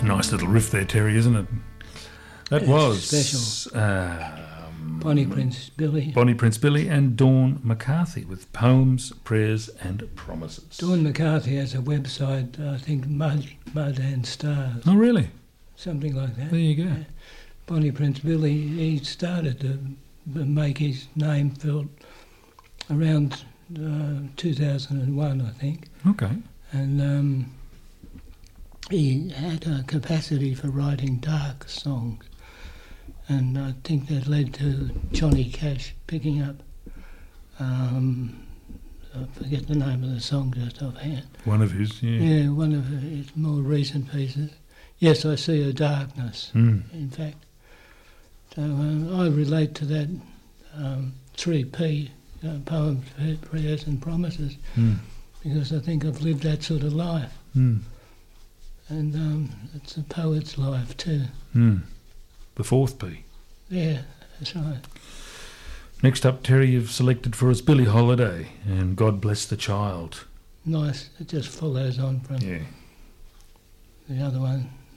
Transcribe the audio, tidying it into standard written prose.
Nice little riff there, Terry, isn't it? That was special. Bonnie Prince Billy. Bonnie Prince Billy and Dawn McCarthy with Poems, Prayers and Promises. Dawn McCarthy has a website, I think Mud and Stars. Oh, really? Something like that. There you go. Bonnie Prince Billy, he started to make his name felt around 2001, I think. Okay. And he had a capacity for writing dark songs. And I think that led to Johnny Cash picking up, I forget the name of the song just offhand. One of his, yeah. Yeah, one of his more recent pieces. Yes, I See a Darkness, in fact. So I relate to that 3P, Poems, Prayers and Promises, because I think I've lived that sort of life. And it's a poet's life too. The fourth P. Yeah, that's right. Next up, Terry, you've selected for us Billie Holiday and God Bless the Child. Nice, it just follows on from the other one.